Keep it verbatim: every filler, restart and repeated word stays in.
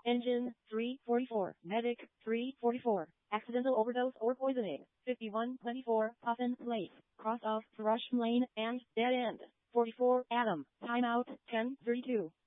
Engine, three forty-four. Medic, three forty-four. Accidental overdose or poisoning, fifty-one twenty-four. Puffin Place, cross of Thrush Lane and Dead End, forty-four. Adam, timeout, ten thirty-two.